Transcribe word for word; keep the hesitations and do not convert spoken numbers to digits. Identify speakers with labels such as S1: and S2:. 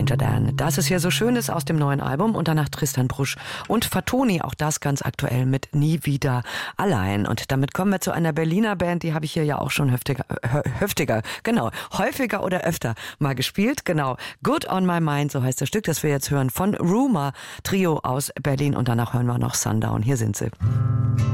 S1: Danger Dan. Das ist ja so Schönes aus dem neuen Album und danach Tristan Brusch und Fatoni, auch das ganz aktuell mit Nie wieder allein. Und damit kommen wir zu einer Berliner Band, die habe ich hier ja auch schon höftiger, höftiger, genau, häufiger oder öfter mal gespielt. Genau, Good on My Mind, so heißt das Stück, das wir jetzt hören, von Rumor Trio aus Berlin und danach hören wir noch Sundown. Hier sind sie.